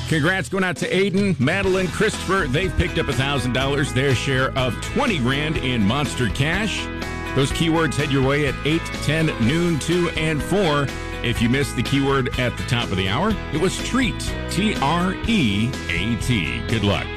Congrats going out to Aiden, Madeline, Christopher. They've picked up $1,000, their share of 20 grand in Monster Cash. Those keywords head your way at 8, 10, noon, 2, and 4. If you missed the keyword at the top of the hour, it was treat, T-R-E-A-T. Good luck.